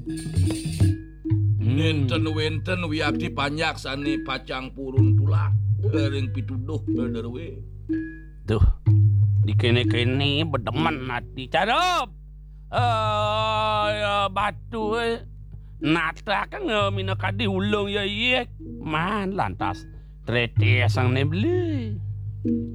Wenten wiyakti panyaksane pacang purun tulak ring pituduh derwe. Tuh, di kene-kene bedemen hati carup. Ya batu nata kan mina kadi ulung ya iya. Man lantas tretes sang nebeli.